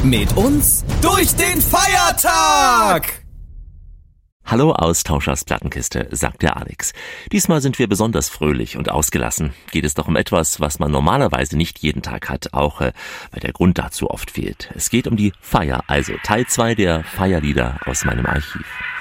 Mit uns durch den Feiertag! Hallo Austauschers Plattenkiste, sagt der Alex. Diesmal sind wir besonders fröhlich und ausgelassen. Geht es doch um etwas, was man normalerweise nicht jeden Tag hat, auch weil der Grund dazu oft fehlt. Es geht um die Feier, also Teil 2 der Feierlieder aus meinem Archiv.